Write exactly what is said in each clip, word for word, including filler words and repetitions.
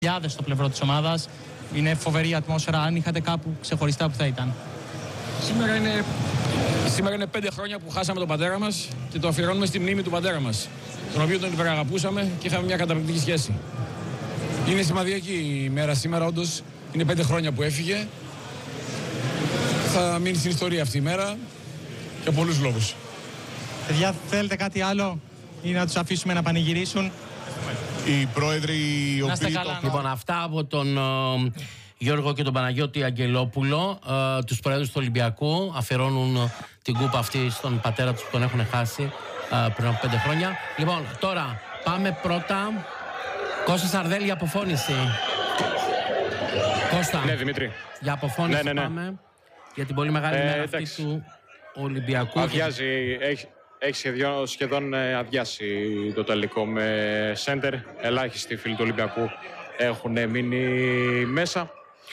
χιλιάδες στο πλευρό της ομάδας. Είναι φοβερή ατμόσφαιρα. Αν είχατε κάπου ξεχωριστά, που θα ήταν? Σήμερα είναι, σήμερα είναι πέντε χρόνια που χάσαμε τον πατέρα μας και το αφιερώνουμε στη μνήμη του πατέρα μας, τον οποίο τον υπεραγαπούσαμε και είχαμε μια καταπληκτική σχέση. Είναι σημαντική η μέρα σήμερα, όντως. Είναι πέντε χρόνια που έφυγε. Θα μείνει στην ιστορία αυτή η μέρα για πολλούς λόγους. Παιδιά, θέλετε κάτι άλλο ή να τους αφήσουμε να πανηγυρίσουν? Οι πρόεδροι οι οποίοι... καλά, το... Λοιπόν, αυτά από τον uh, Γιώργο και τον Παναγιώτη Αγγελόπουλο, uh, τους πρόεδρους του Ολυμπιακού, αφιερώνουν uh, την κούπα αυτή στον πατέρα τους που τον έχουν χάσει uh, πριν από πέντε χρόνια. Λοιπόν, τώρα πάμε πρώτα. Κώστα Σαρδέλη για αποφώνηση. Κώστα. Ναι, Δημήτρη. Για αποφώνηση ναι, ναι, ναι. πάμε. Για την πολύ μεγάλη ε, μέρα εντάξει. αυτή του Ολυμπιακού. Αδειάζει, έχει, έχει σχεδόν, σχεδόν αδειάσει το τελικό με σέντερ. Ελάχιστοι φίλοι του Ολυμπιακού έχουν μείνει μέσα.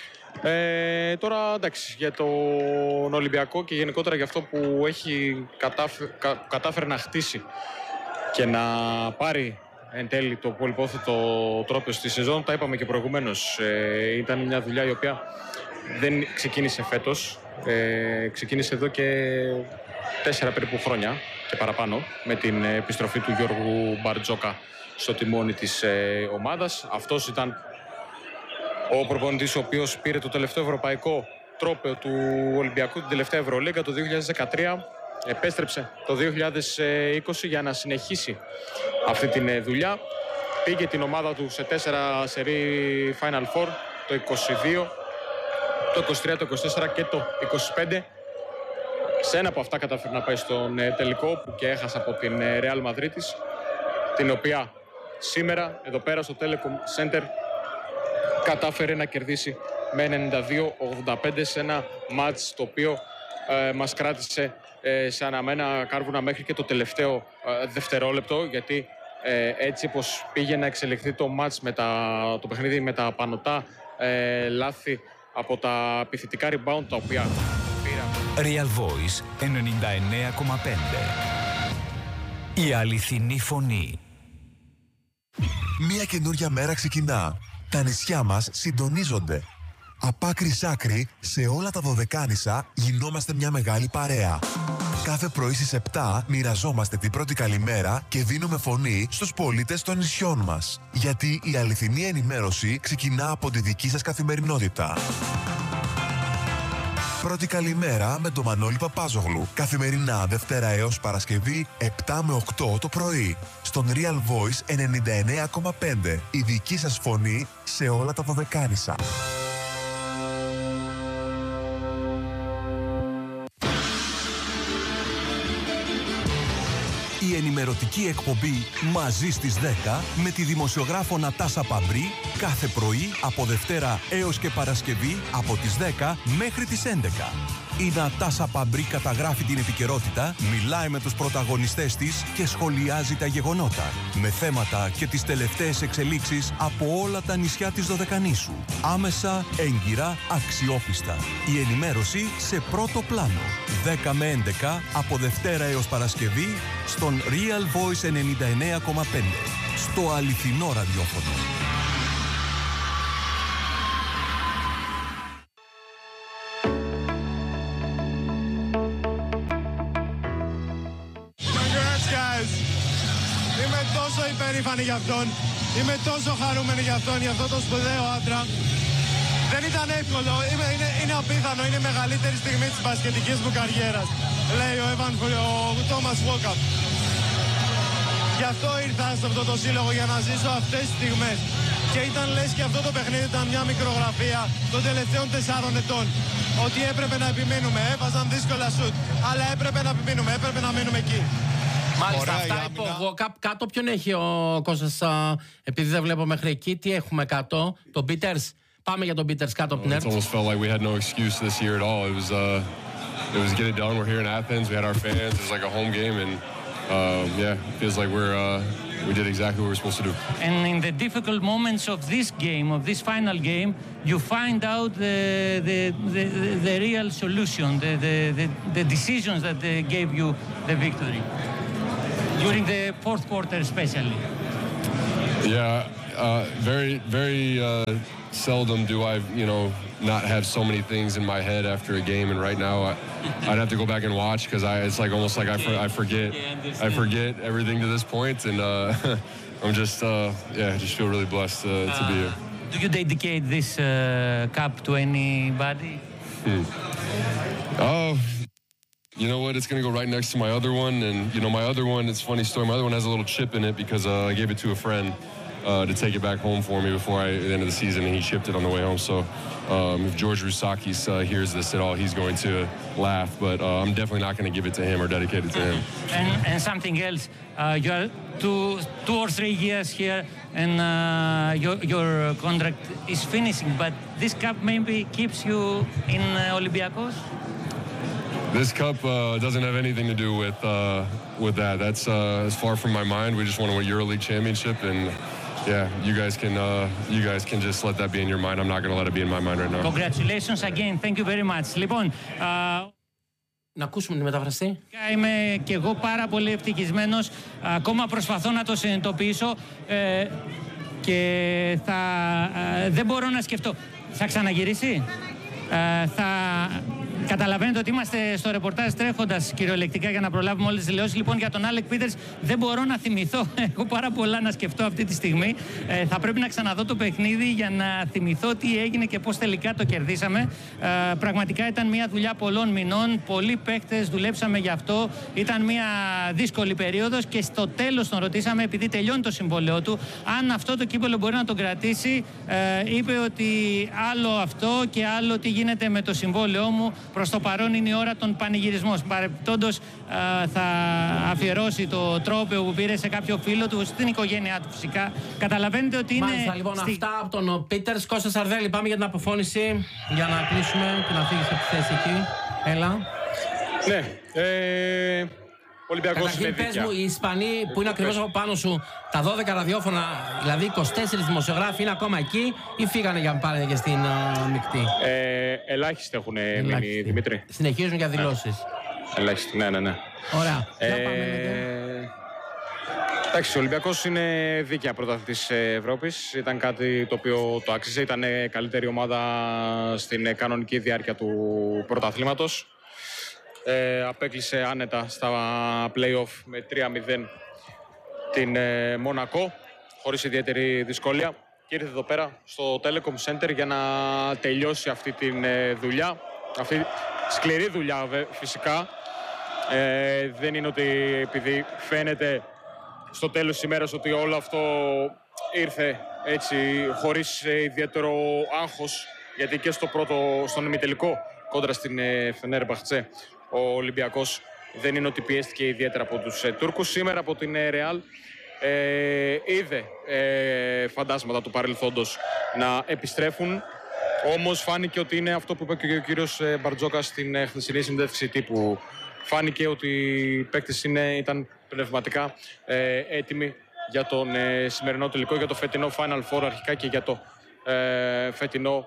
Ε, τώρα εντάξει, για τον Ολυμπιακό και γενικότερα για αυτό που έχει κατάφερε, κα, κατάφερε να χτίσει και να πάρει εν τέλει το πολυπόθετο τρόπο στη σεζόν, τα είπαμε και προηγουμένως. Ε, ήταν μια δουλειά η οποία δεν ξεκίνησε φέτος, ε, ξεκίνησε εδώ και τέσσερα περίπου χρόνια και παραπάνω με την επιστροφή του Γιώργου Μπαρτζόκα στο τιμόνι της ε, ομάδας. Αυτός ήταν ο προπονητής ο οποίος πήρε το τελευταίο ευρωπαϊκό τρόπαιο του Ολυμπιακού, την τελευταία Ευρωλίγκα το δύο χιλιάδες δεκατρία. Επέστρεψε το δύο χιλιάδες είκοσι για να συνεχίσει αυτή τη δουλειά. Πήγε την ομάδα του σε τέσσερα σερί Final Four, το είκοσι δύο, το είκοσι τρία, το είκοσι τέσσερα και το είκοσι πέντε. Σε ένα από αυτά κατάφερε να πάει στον τελικό που και έχασε από την Real Madrid, την οποία σήμερα εδώ πέρα στο Telecom Center κατάφερε να κερδίσει με ενενήντα δύο ογδόντα πέντε σε ένα μάτς το οποίο ε, μας κράτησε ε, σε αναμένα κάρβουνα μέχρι και το τελευταίο ε, δευτερόλεπτο, γιατί ε, έτσι όπως πήγε να εξελιχθεί το μάτς με τα, το παιχνίδι με τα πανωτά ε, λάθη από τα επιθετικά rebound τα οποία πήρα. Real Voice ενενήντα εννέα κόμμα πέντε. Η αληθινή φωνή. Μια καινούρια μέρα ξεκινά. Τα νησιά μας συντονίζονται. Απ' άκρη σ' άκρη, σε όλα τα Δωδεκάνησα γινόμαστε μια μεγάλη παρέα. Κάθε πρωί στις επτά μοιραζόμαστε την πρώτη καλημέρα και δίνουμε φωνή στους πολίτες των νησιών μας. Γιατί η αληθινή ενημέρωση ξεκινά από τη δική σας καθημερινότητα. Πρώτη καλημέρα με τον Μανώλη Παπάζογλου. Καθημερινά Δευτέρα έως Παρασκευή επτά με οκτώ το πρωί. Στον Real Voice ενενήντα εννέα κόμμα πέντε. Η δική σας φωνή σε όλα τα Δωδεκάνησα. Η ενημερωτική εκπομπή «Μαζί στις δέκα» με τη δημοσιογράφο Νατάσα Παμπρή κάθε πρωί από Δευτέρα έως και Παρασκευή από τις δέκα μέχρι τις έντεκα. Η Νατάσα Παμπρή καταγράφει την επικαιρότητα, μιλάει με τους πρωταγωνιστές της και σχολιάζει τα γεγονότα με θέματα και τις τελευταίες εξελίξεις από όλα τα νησιά της Δωδεκανήσου. Άμεσα, έγκυρα, αξιόπιστα. Η ενημέρωση σε πρώτο πλάνο. δέκα με έντεκα από Δευτέρα έως Παρασκευή στον Real Voice ενενήντα εννέα κόμμα πέντε. Στο αληθινό ραδιόφωνο. Είμαι τόσο υπερήφανη για αυτόν, είμαι τόσο χαρούμενη για αυτόν, για αυτόν τον σπουδαίο άντρα. Δεν ήταν εύκολο, είμαι, είναι, είναι απίθανο, είναι η μεγαλύτερη στιγμή της μπασκετικής μου καριέρας, λέει ο Εβαν, ο Τόμας Βόκαπ. Γι' αυτό ήρθα σε αυτό το σύλλογο για να ζήσω αυτές τις στιγμές. Και ήταν λες και αυτό το παιχνίδι ήταν μια μικρογραφία των τελευταίων τεσσάρων ετών. Ότι έπρεπε να επιμείνουμε, έβαζαν δύσκολα σουτ, αλλά έπρεπε να επιμείνουμε, έπρεπε να μείνουμε εκεί. Μάλιστα, Ωραία, αυτά είπα εγώ. Κάτω ποιον έχει ο Κώστας, α, επειδή δεν βλέπω μέχρι εκεί, τι έχουμε κάτω, τον Πίτερς. Πάμε για τον Πίτερς κάτω από την It almost felt like we had no excuse this year at all. It was, uh, it was get it done. We're here in Athens. We had our fans. It was like a home game, and um, yeah, it feels like we're uh, we did exactly what we were supposed to do. And in the difficult moments of this game, of this final game, you find out the the the, the real solution, the, the the the decisions that uh, gave you the victory during the fourth quarter, especially. Yeah, uh, very, very uh, seldom do I, you know, not have so many things in my head after a game. And right now, I, I'd have to go back and watch because I, it's like almost like I, for, I forget, I forget everything to this point, and uh, I'm just, uh, yeah, I just feel really blessed uh, to be here. Do you dedicate this uh, cup to anybody? Hmm. Oh. You know what? It's going to go right next to my other one. And, you know, my other one, it's a funny story. My other one has a little chip in it because uh, I gave it to a friend uh, to take it back home for me before I, the end of the season, and he shipped it on the way home. So um, if George Rousakis uh, hears this at all, he's going to laugh. But uh, I'm definitely not going to give it to him or dedicate it to him. And, and something else, uh, you are two, two or three years here, and uh, your, your contract is finishing. But this cup maybe keeps you in uh, Olympiacos? This cup uh, doesn't have anything to do with uh, with that. That's uh, as far from my mind. We just want to win EuroLeague championship, and yeah, you guys can uh, you guys can just let that be in your mind. I'm not going to let it be in my mind right now. Congratulations again. Thank you very much. Λοιπόν, uh... να ακούσουμε τη μεταφραστή. Είμαι και εγώ πάρα πολύ ευτυχισμένος. Ακόμα προσπαθώ να το συνειδητοποιήσω ε, και θα, ε, δεν μπορώ να σκεφτώ. Θα ξαναγυρίσει. Ε, θα... Καταλαβαίνετε ότι είμαστε στο ρεπορτάζ τρέχοντας κυριολεκτικά για να προλάβουμε όλες τις δηλώσεις. Λοιπόν, για τον Άλεκ Πίτερς δεν μπορώ να θυμηθώ. Έχω πάρα πολλά να σκεφτώ αυτή τη στιγμή. Ε, θα πρέπει να ξαναδώ το παιχνίδι για να θυμηθώ τι έγινε και πώς τελικά το κερδίσαμε. Ε, πραγματικά ήταν μια δουλειά πολλών μηνών. Πολλοί παίκτες δουλέψαμε γι' αυτό. Ήταν μια δύσκολη περίοδος και στο τέλος τον ρωτήσαμε, επειδή τελειώνει το συμβόλαιό του, αν αυτό το κύπελλο μπορεί να τον κρατήσει. Ε, είπε ότι άλλο αυτό και άλλο τι γίνεται με το συμβόλαιό μου. Προς το παρόν είναι η ώρα των πανηγυρισμών. Παρεπτόντως θα αφιερώσει το τρόπαιο που πήρε σε κάποιο φίλο του, στην οικογένειά του φυσικά. Καταλαβαίνετε ότι είναι... Μάλιστα, λοιπόν, στη... αυτά από τον Πίτερς. Κώστα Σαρδέλη, πάμε για την αποφώνηση για να κλείσουμε και να φύγεις από τη θέση εκεί. Έλα. Ναι. Ε... Ολυμπιακός είναι δίκαια. Πες μου, οι Ισπανοί που είναι ακριβώς από πάνω σου, τα δώδεκα ραδιόφωνα, δηλαδή είκοσι τέσσερις δημοσιογράφοι, είναι ακόμα εκεί ή φύγανε για να πάνε και στην uh, μεικτή? Ε, ελάχιστοι έχουν μείνει, Δημήτρη. Συνεχίζουν για δηλώσεις. Ναι. Ελάχιστοι, ναι, ναι, ναι. Ωραία. Ε, εντάξει, ο Ολυμπιακός είναι δίκαια πρωταθλητής της Ευρώπης. Ήταν κάτι το οποίο το άξιζε. Ήταν καλύτερη ομάδα στην κανονική διάρκεια του πρωταθλήματος. Ε, απέκλεισε άνετα στα play-off με τρία μηδέν την ε, Μονακό, χωρίς ιδιαίτερη δυσκολία, και ήρθε εδώ πέρα στο Telecom Center για να τελειώσει αυτή τη ε, δουλειά, αυτή σκληρή δουλειά φυσικά. Ε, δεν είναι ότι επειδή φαίνεται στο τέλος της ημέρας ότι όλο αυτό ήρθε έτσι χωρίς ε, ιδιαίτερο άγχος, γιατί και στο πρώτο, στον ημιτελικό κόντρα στην ε, Φενέρμπαχτσε, ο Ολυμπιακός δεν είναι ότι πιέστηκε ιδιαίτερα από τους ε, Τούρκους. Σήμερα από την ε, Ρεάλ ε, είδε ε, φαντάσματα του παρελθόντος να επιστρέφουν. Όμως φάνηκε ότι είναι αυτό που είπε και ο κύριος ε, Μπαρτζόκας στην ε, χθεσινή συνέντευξη τύπου. Φάνηκε ότι οι παίκτες ήταν πνευματικά ε, έτοιμοι για τον ε, σημερινό τελικό, για το φετινό Final Four αρχικά και για το ε, φετινό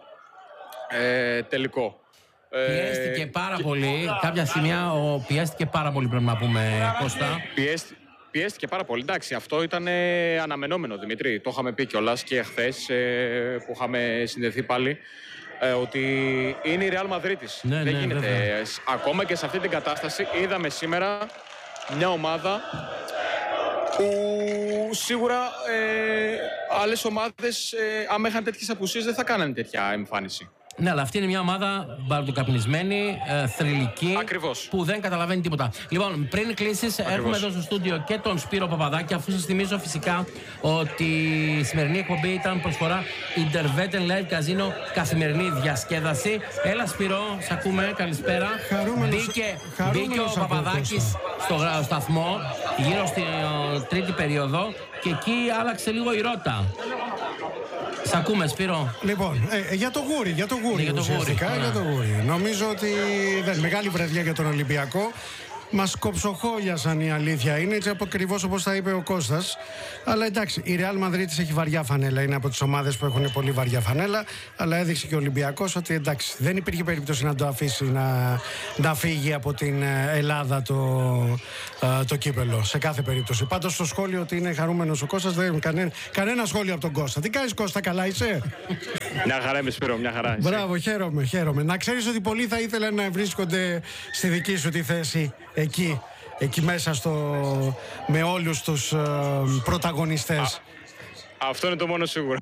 ε, τελικό. Πιέστηκε πάρα πολύ. Κάποια σημεία ο, πιέστηκε πάρα πολύ, πρέπει να πούμε, Κώστα. Πιέστη, πιέστηκε πάρα πολύ. Εντάξει, αυτό ήταν ε, αναμενόμενο, Δημήτρη. Το είχαμε πει κιόλας και χθες ε, που είχαμε συνδεθεί πάλι. Ε, ότι είναι η Ρεάλ Μαδρίτης. Ναι, Δεν ναι, γίνεται. βέβαια. Ακόμα και σε αυτή την κατάσταση είδαμε σήμερα μια ομάδα που σίγουρα ε, άλλες ομάδες, ε, άμα είχαν τέτοιες απουσίες, δεν θα κάνανε τέτοια εμφάνιση. Ναι, αλλά αυτή είναι μια ομάδα μπαρτοκαπνισμένη, ε, θρυλική, Ακριβώς. που δεν καταλαβαίνει τίποτα. Λοιπόν, πριν κλείσεις, έχουμε εδώ στο στούντιο και τον Σπύρο Παπαδάκη, αφού σας θυμίζω φυσικά ότι η σημερινή εκπομπή ήταν προσφορά Interveten Live Casino, καθημερινή διασκέδαση. Έλα, Σπύρο, σ' ακούμε, καλησπέρα. Χαρούμενος, μπήκε, χαρούμενος μπήκε ο Παπαδάκης στο σταθμό γύρω στην uh, τρίτη περίοδο και εκεί άλλαξε λίγο η ρότα. Σ' ακούμε, Σπύρο. Λοιπόν, ε, για το γούρι, για το γούρι, ναι, για το ουσιαστικά, γούρι, για το γούρι. Νομίζω ότι δεν μεγάλη βραδιά για τον Ολυμπιακό. Μας κοψοχόλιασαν, η αλήθεια είναι, έτσι ακριβώς όπως τα είπε ο Κώστας. Αλλά εντάξει, η Real Madrid έχει βαριά φανέλα. Είναι από τις ομάδες που έχουν πολύ βαριά φανέλα. Αλλά έδειξε και ο Ολυμπιακός ότι εντάξει, δεν υπήρχε περίπτωση να το αφήσει να, να φύγει από την Ελλάδα το, το κύπελο. Σε κάθε περίπτωση. Πάντως στο σχόλιο ότι είναι χαρούμενος ο Κώστας, δεν κανένα, κανένα σχόλιο από τον Κώστα. Τι κάνεις, Κώστα, καλά είσαι? Μια χαρά είμαι, Σπύρο, μια χαρά. Μπράβο, χαίρομαι, χαίρομαι. Να ξέρεις ότι πολλοί θα ήθελαν να βρίσκονται στη δική σου τη θέση εκεί, εκεί μέσα στο, με όλους τους ε, πρωταγωνιστές. Α, αυτό είναι το μόνο σίγουρο.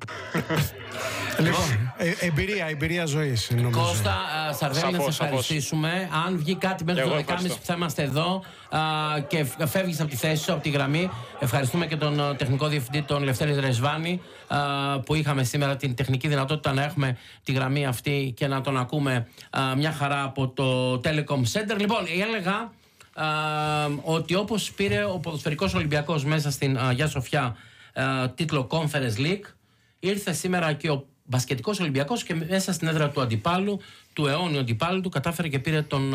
Λοιπόν, ε, εμπειρία, εμπειρία ζωής. Κώστα, uh, Σαρδέλη, να σε ευχαριστήσουμε. Αν βγει κάτι μέχρι το δώδεκα και μισή που θα είμαστε εδώ uh, και φεύγεις από τη θέση σου, από τη γραμμή, ευχαριστούμε και τον uh, τεχνικό διευθυντή, τον Λευτέρη Ρεσβάνη, uh, που είχαμε σήμερα την τεχνική δυνατότητα να έχουμε τη γραμμή αυτή και να τον ακούμε uh, μια χαρά από το Telecom Center. Λοιπόν, έλεγα uh, ότι όπως πήρε ο ποδοσφαιρικός Ολυμπιακός μέσα στην uh, Αγιά Σοφιά uh, τίτλο Conference League, ήρθε σήμερα και ο μπασκετικός Ολυμπιακός και μέσα στην έδρα του αντιπάλου, του αιώνιου αντιπάλου του, κατάφερε και πήρε τον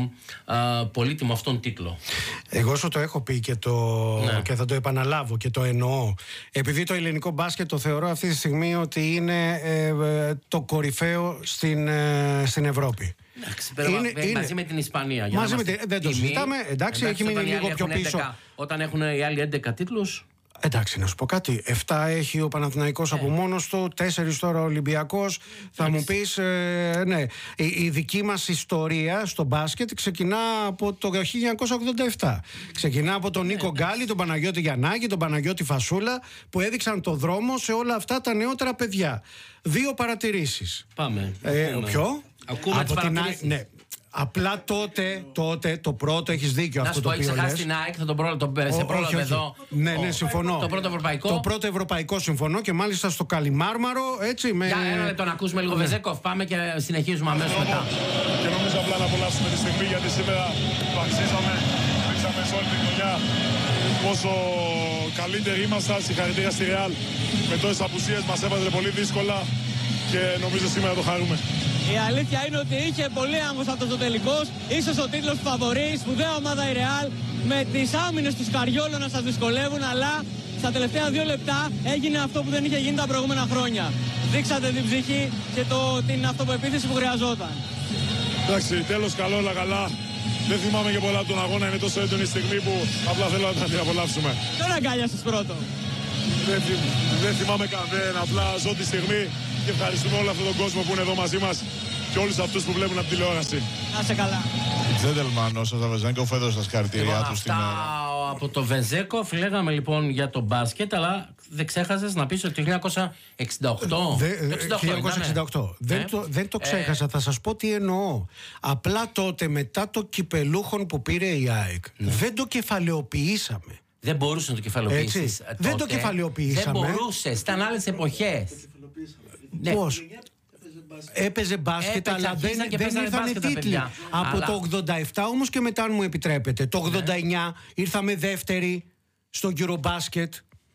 α, α, πολύτιμο αυτόν τίτλο. Εγώ σου το έχω πει και, το, ναι. και θα το επαναλάβω και το εννοώ. Επειδή το ελληνικό μπάσκετ το θεωρώ αυτή τη στιγμή ότι είναι ε, ε, το κορυφαίο στην, ε, στην Ευρώπη. Εντάξει, είναι, είναι, μαζί είναι, με την Ισπανία. Για μαζί με την, δεν το συζητάμε. Εντάξει, εντάξει, έχει μείνει λίγο πιο πίσω. έντεκα, όταν έχουν οι άλλοι έντεκα τίτλους. Εντάξει, να σου πω κάτι. Εφτά έχει ο Παναθηναϊκός ε. από μόνος του, τέσσερις τώρα ο Ολυμπιακός. Θα μου πεις, ε, ναι, η, η δική μας ιστορία στο μπάσκετ ξεκινά από το χίλια εννιακόσια ογδόντα επτά. Ξεκινά από τον Νίκο Γκάλι, τον Παναγιώτη Γιαννάκη, τον Παναγιώτη Φασούλα, που έδειξαν το δρόμο σε όλα αυτά τα νεότερα παιδιά. Δύο παρατηρήσεις. Πάμε. Ε, ποιο? Ακούμε από την Α... ναι. Απλά τότε, τότε το πρώτο, έχεις δίκιο να αυτό το οποίο λες. Να σου πω, έχεις χάσει την ΑΕΚ, θα τον πρόλαβε, το, σε πρόλαβε εδώ. Ναι, ναι, συμφωνώ. Το πρώτο ευρωπαϊκό. Το πρώτο ευρωπαϊκό συμφωνώ και μάλιστα στο Καλιμάρμαρο, έτσι. Με... Για ένα λεπτό να ακούσουμε λίγο Βεζέκοφ, πάμε και συνεχίζουμε αμέσως μετά. Και νομίζω απλά να απολαύσουμε τη στιγμή, γιατί σήμερα το αξίζαμε, δείξαμε σε όλη την χρονιά πόσο καλύτεροι ήμασταν. Συγχαρητήρια στη Real. Με τόσες απουσίες μας έβαζε πολύ δύσκολα και νομίζω σήμερα το χαρούμε. Η αλήθεια είναι ότι είχε πολύ άγχος αυτός ο τελικός. Ίσως ο τίτλος του φαβορί, σπουδαία ομάδα η Real, με τις άμυνες του Σκαριόλο να σας δυσκολεύουν, αλλά στα τελευταία δύο λεπτά έγινε αυτό που δεν είχε γίνει τα προηγούμενα χρόνια. Δείξατε την ψυχή και το, την αυτοπεποίθηση που χρειαζόταν. Εντάξει, τέλος καλό, όλα καλά. Δεν θυμάμαι και πολλά από τον αγώνα, είναι τόσο έντονη στιγμή που απλά θέλω να την απολαύσουμε. Τώρα αγκάλιασες πρώτο. Δεν, δεν θυμάμαι κανένα, απλά ζω τη στιγμή και ευχαριστούμε όλο αυτόν τον κόσμο που είναι εδώ μαζί μας και όλους αυτούς που βλέπουν από τηλεόραση. Να είσαι καλά. Τζέντελμαν, ο Σάσα Βεζέγκοφ έδωσε τα συγχαρητήριά του στην Ελλάδα. Από το Βεζέκοφ λέγαμε λοιπόν για το μπάσκετ, αλλά δεν ξέχασες να πεις ότι το χίλια εννιακόσια εξήντα οκτώ. Δε, το χίλια εννιακόσια εξήντα οκτώ. Δεν, ε? το, δεν το ξέχασα, ε? θα σας πω τι εννοώ. Απλά τότε μετά το κυπελούχον που πήρε η ΑΕΚ, ναι. δεν το κεφαλαιοποιήσαμε. Δεν μπορούσε να το κεφαλαιοποιήσεις. Δεν το κεφαλαιοποιήσαμε. Δεν μπορούσες, ήταν άλλες εποχές. Πώς? Έπαιζε μπάσκετ, Έπαιξε, αλλά δεν, δεν ήρθαν τίτλοι. Από αλλά... το ογδόντα επτά όμως και μετά, αν μου επιτρέπετε. Το ογδόντα εννιά ναι. ήρθαμε δεύτεροι στο Eurobasket.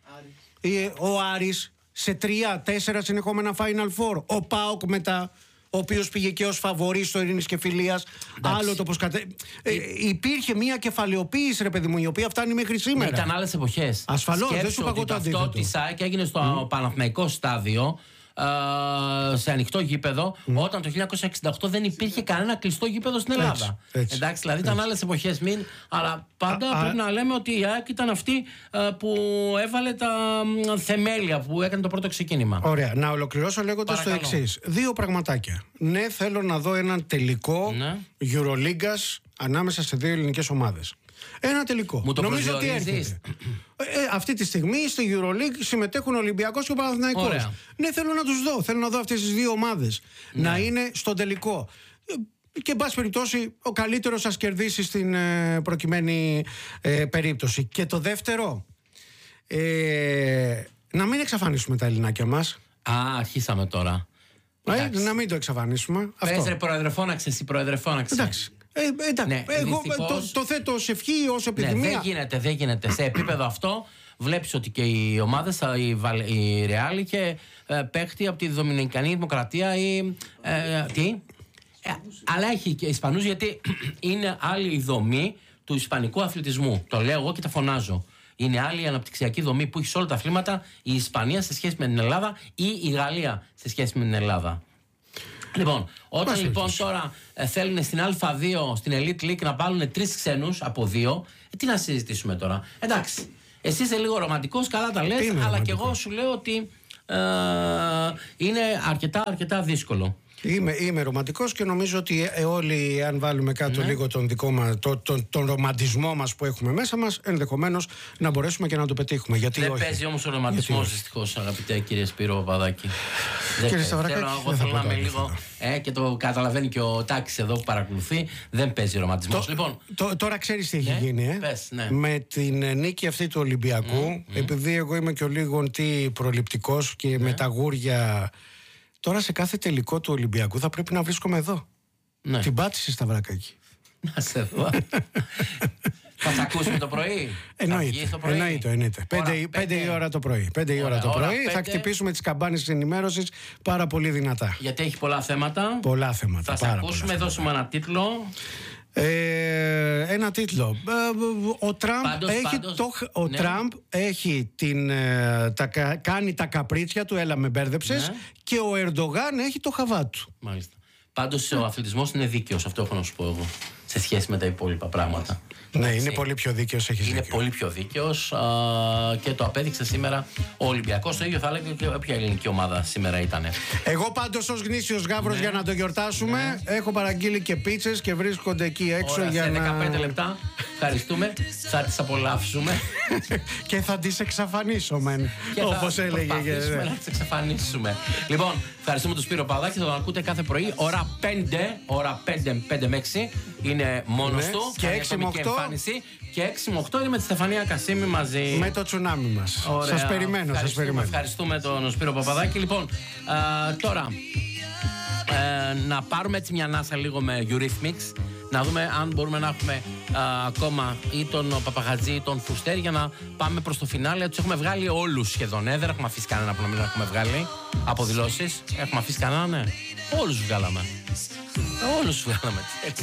Ο Άρης σε τρία τέσσερα συνεχόμενα Final Four. Ο ΠΑΟΚ μετά, ο οποίος πήγε και ως φαβορί στο Ειρήνης και Φιλίας. Άλλο το πως κατε... ε, υπήρχε μια κεφαλαιοποίηση, ρε παιδί μου, η οποία φτάνει μέχρι σήμερα. Ναι, ήταν άλλες εποχές. Ασφαλώς, δεν σου είπα εγώ το αντίθετο. Αυτό της ΑΕΚ έγινε στο mm. Παναθηναϊκό στάδιο, Uh, σε ανοιχτό γήπεδο, mm. όταν το χίλια εννιακόσια εξήντα οκτώ δεν υπήρχε κανένα κλειστό γήπεδο στην Ελλάδα. Έτσι, έτσι, εντάξει, δηλαδή έτσι. Ήταν άλλες εποχές, μην, αλλά πάντα α, πρέπει α, να λέμε ότι η ΑΕΚ ήταν αυτή uh, που έβαλε τα uh, θεμέλια, που έκανε το πρώτο ξεκίνημα. Ωραία. Να ολοκληρώσω λέγοντας το εξής. Δύο πραγματάκια. Ναι, θέλω να δω έναν τελικό ναι. Euroligas ανάμεσα σε δύο ελληνικές ομάδες. Ένα τελικό. Μου το νομίζω ότι έρχεται. Ε, αυτή τη στιγμή στη EuroLeague συμμετέχουν ο Ολυμπιακός και ο Παναθηναϊκός. Ωραία. Ναι, θέλω να τους δω. Θέλω να δω αυτές τις δύο ομάδες ναι. να είναι στον τελικό. Και εν πάση περιπτώσει ο καλύτερος σας κερδίσει στην ε, προκειμένη ε, περίπτωση. Και το δεύτερο, ε, να μην εξαφανίσουμε τα ελληνάκια μας. Α, αρχίσαμε τώρα. Ε, να μην το εξαφανίσουμε. Πες ρε πρόεδρε, φώναξε εσύ πρόεδρε, φώναξε. Εντάξει. Ε, εντάξει, ναι, εγώ το, το θέτω ως ευχή, ως επιθυμία. Ναι, δεν γίνεται, δεν γίνεται. Σε επίπεδο αυτό βλέπεις ότι και οι ομάδες, η, η Real είχε ε, παίχτη από τη Δομινικανή Δημοκρατία ή ε, τι. Ε, αλλά έχει και Ισπανούς, γιατί είναι άλλη η δομή του ισπανικού αθλητισμού. Το λέω εγώ και τα φωνάζω. Είναι άλλη η αναπτυξιακή δομή που έχει σε όλα τα αθλήματα η Ισπανία σε σχέση με την Ελλάδα ή η Γαλλία σε σχέση με την Ελλάδα. Λοιπόν, όταν Μας λοιπόν τώρα ε, θέλουν στην Α δύο, στην Elite League να βάλουν τρεις ξένους από δύο, ε, τι να συζητήσουμε τώρα. Εντάξει, εσύ είσαι λίγο ρομαντικός, καλά τα λες, αλλά ρομαντικό. Και εγώ σου λέω ότι ε, είναι αρκετά, αρκετά δύσκολο. Είμαι, είμαι ρομαντικός και νομίζω ότι ε, όλοι, αν βάλουμε κάτω ναι. λίγο τον δικό μας, το, το, τον ρομαντισμό μας που έχουμε μέσα μας, ενδεχομένως να μπορέσουμε και να το πετύχουμε. Γιατί δεν όχι. παίζει όμως ο ρομαντισμός, δυστυχώς, αγαπητέ κύριε Σπύρο Παπαδάκη. Κύριε Σταυρακάκη, εγώ θέλω να είμαι λίγο. Ε, και το καταλαβαίνει και ο Τάκης εδώ που παρακολουθεί. Δεν παίζει ρομαντισμός. Το, λοιπόν, το, τώρα ξέρεις τι έχει ναι, γίνει, ε? Πες, ναι. Με την νίκη αυτή του Ολυμπιακού, mm, mm. επειδή εγώ είμαι και ο λίγο τι προληπτικός και ναι. με τα γούρια. Τώρα σε κάθε τελικό του Ολυμπιακού θα πρέπει να βρίσκομαι εδώ. Ναι. Την πάτησε Σταυρακάκη. Να σε δω. Θα σε ακούσουμε το πρωί. Εννοείται. Το πρωί. Εννοείται, εννοείται. Πέντε, πέντε η ώρα το πρωί. Πέντε η ώρα, ώρα το πρωί. Ώρα, θα χτυπήσουμε τις καμπάνες της ενημέρωσης πάρα πολύ δυνατά. Γιατί έχει πολλά θέματα. Πολλά θέματα. Θα σε ακούσουμε, δώσουμε ένα τίτλο. Ε, ένα τίτλο. Ο Τραμπ, πάντως, έχει, πάντως, το, ο ναι. Τραμπ έχει την, τα, κάνει τα καπρίτσια του, έλα με μπέρδεψες, ναι. και ο Ερντογάν έχει το χαβά του. Μάλιστα. Πάντως ο αθλητισμός είναι δίκαιος, αυτό έχω να σου πω εγώ, σε σχέση με τα υπόλοιπα πράγματα. Ναι, έτσι. Είναι πολύ πιο δίκαιος, έχεις Είναι δίκιο. πολύ πιο δίκαιος α, και το απέδειξε σήμερα ο Ολυμπιακός. Το ίδιο θα έλεγε και όποια ελληνική ομάδα σήμερα ήταν. Εγώ πάντως ως γνήσιος γάβρος ναι. για να το γιορτάσουμε ναι. έχω παραγγείλει και πίτσες και βρίσκονται εκεί έξω. Ωραία, για σε να... δεκαπέντε λεπτά. Ευχαριστούμε. Θα τις απολαύσουμε. Και θα τις εξαφανίσουμε. Όπως έλεγε. Θα προσπαθήσουμε να τις εξαφανίσουμε. Λοιπόν, ευχαριστούμε τον Σπύρο Παπαδάκη. Θα τον ακούτε κάθε πρωί. Ώρα πέντε, ώρα πέντε με έξι είναι μόνος ναι. του. Και έξι με οκτώ. Και έξι με οκτώ είναι με τη Στεφανία Κασίμη μαζί. Με το τσουνάμι μας. Σας περιμένω, σας περιμένω. Ευχαριστούμε τον Σπύρο Παπαδάκη. Λοιπόν, α, τώρα ε, να πάρουμε έτσι μια ανάσα λίγο με Eurythmics. Να δούμε αν μπορούμε να έχουμε α, ακόμα ή τον Παπαγατζή ή τον Φουστέρη για να πάμε προς το φινάλε. Τους έχουμε βγάλει όλους σχεδόν. Ε, δεν έχουμε αφήσει κανένα που να μην έχουμε βγάλει από δηλώσεις. Έχουμε αφήσει κανένα, ναι. Όλους βγάλαμε. Όλους βγάλαμε.